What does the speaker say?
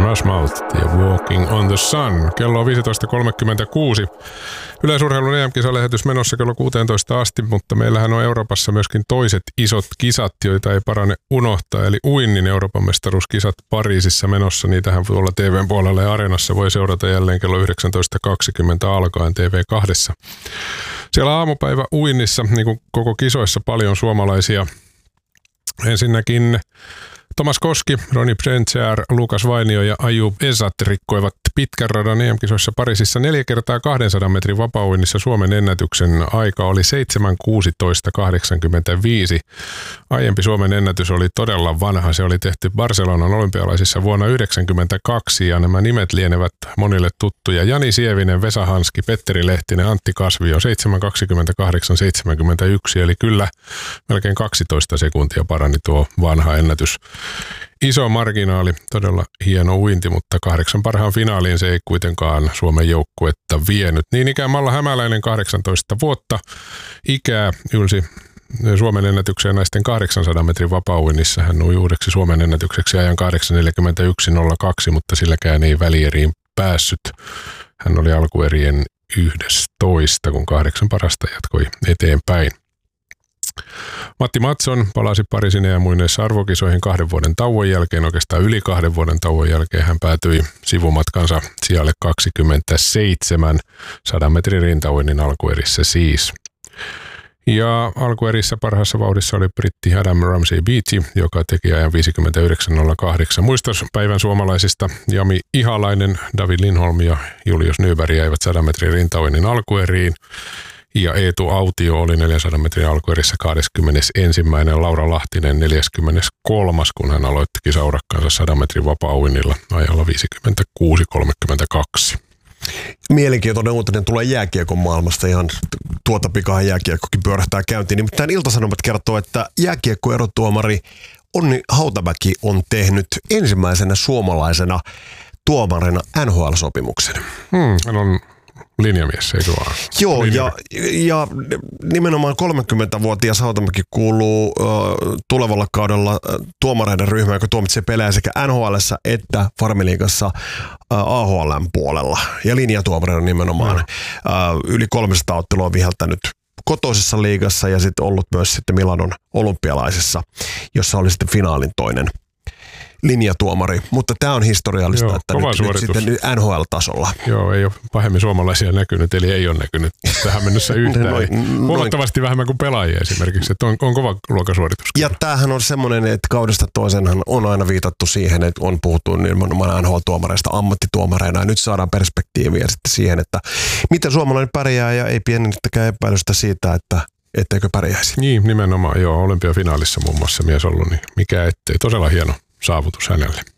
Smash Mouth ja Walking on the Sun. Kello on 15.36. Yleisurheilun EM-kisalähetys menossa kello 16 asti, mutta meillähän on Euroopassa myöskin toiset isot kisat, joita ei parane unohtaa. Eli uinnin Euroopan mestaruuskisat Pariisissa menossa. Niitähän tuolla TVn puolella ja Areenassa voi seurata jälleen kello 19.20 alkaen TV2. Siellä aamupäivä uinnissa, niin kuin koko kisoissa, paljon suomalaisia. Ensinnäkin Thomas Koski, Roni Brentjär, Lukas Vainio ja Ayub Ezat rikkoivat pitkän radan EM-kisoissa Pariisissa 4 kertaa 200 metrin vapauinnissa. Suomen ennätyksen aika oli 7.16.85. Aiempi Suomen ennätys oli todella vanha. Se oli tehty Barcelonan olympialaisissa vuonna 1992 ja nämä nimet lienevät monille tuttuja. Jani Sievinen, Vesa Hanski, Petteri Lehtinen, Antti Kasvio 7.28.71 eli kyllä melkein 12 sekuntia parani tuo vanha ennätys. Iso marginaali, todella hieno uinti, mutta 8 parhaan finaaliin se ei kuitenkaan Suomen joukkuetta vienyt. Niin ikään Malla Hämäläinen 18 vuotta ikää ylsi Suomen ennätykseen naisten 800 metrin vapauinnissa. Hän ui uudeksi Suomen ennätykseksi ajan 8.41.02, mutta silläkään ei välieriin päässyt. Hän oli alkuerien 11, kun 8 parasta jatkoi eteenpäin. Matti Mattsson palasi Pariisin EM-uinneissa arvokisoihin 2 vuoden tauon jälkeen, oikeastaan yli 2 vuoden tauon jälkeen. Hän päätyi sivumatkansa sijalle 27 100 metrin rintauinnin alkuerissä siis. Ja alkuerissä parhaassa vauhdissa oli britti Adam Ramsey Beatty, joka teki ajan 59.08. Muistospäivän suomalaisista Jami Ihalainen, David Lindholm ja Julius Nyberg jäivät 100 metrin rintauinnin alkueriin. Ja Eetu Autio oli 400 metrin alkuerissä 21. Laura Lahtinen 43. kun hän aloitti kisaurakkaansa 100 metrin vapaa-uinnilla ajalla 56.32. Mielenkiintoinen uutinen tulee jääkiekon maailmasta. Ihan tuota pikahan jääkiekkokin pyörähtää käyntiin. Nimittäin Ilta-Sanomat kertoo, että jääkiekkoerotuomari Onni Hautamäki on tehnyt ensimmäisenä suomalaisena tuomarina NHL-sopimuksen. Hän on linjamies, eikö vaan? Joo, ja nimenomaan 30-vuotias Hautamäki kuuluu tulevalla kaudella tuomareiden ryhmään, joka tuomitsee pelejä sekä NHL:ssä että Farmiliigassa AHL:n puolella. Ja linjatuomarina nimenomaan. Yli 300 ottelua on viheltänyt kotoisessa liigassa ja sitten ollut myös sitten Milanon olympialaisessa, jossa oli sitten finaalin toinen linjatuomari, mutta tämä on historiallista, joo, että nyt sitten NHL-tasolla. Joo, ei ole pahemmin suomalaisia näkynyt, eli ei ole näkynyt tähän mennessä yhtään. Huomattavasti vähemmän kuin pelaajia esimerkiksi, että on kova luokasuoritus. Ja tämähän on semmoinen, että kaudesta toisenhan on aina viitattu siihen, että on puhuttu nimenomaan NHL-tuomareista ammattituomareina, ja nyt saadaan perspektiiviä sitten siihen, että miten suomalainen pärjää, ja ei pienintäkään epäilystä siitä, että etteikö pärjäisi. Niin, nimenomaan, joo, olympiafinaalissa muun muassa mies ollut, niin mikä ettei, todella hieno saavutus hänelle.